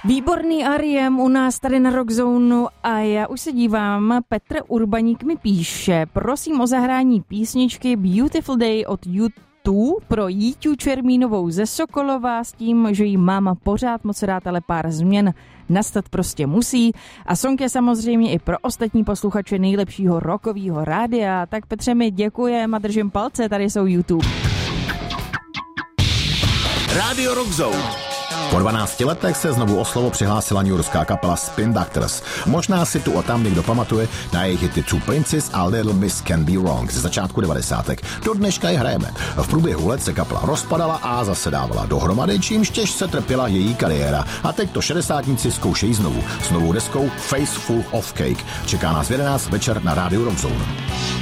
Výborný R.E.M. u nás tady na Rockzone a já už se dívám, Petr Urbaník mi píše, prosím o zahrání písničky Beautiful Day od U2 pro Jíťu Čermínovou ze Sokolova s tím, že jí máma pořád moc rád, ale pár změn nastat prostě musí. A song je samozřejmě i pro ostatní posluchače nejlepšího rockového rádia. Tak Petře, mi děkujem a držím palce, tady jsou YouTube. Radio Rockzone. Po 12 letech se znovu o slovo přihlásila newyorská kapela Spin Doctors. Možná si tu a tam někdo pamatuje na jejich hity Two Princes a Little Miss Can Be Wrong ze začátku 90. Do dneška je hrajeme. V průběhu let se kapela rozpadala a zase dávala dohromady, čímž těžce trpěla její kariéra. A teď to šedesátníci zkoušejí znovu. S novou deskou Face Full of Cake. Čeká nás v 11 večer na Radio Rockzone.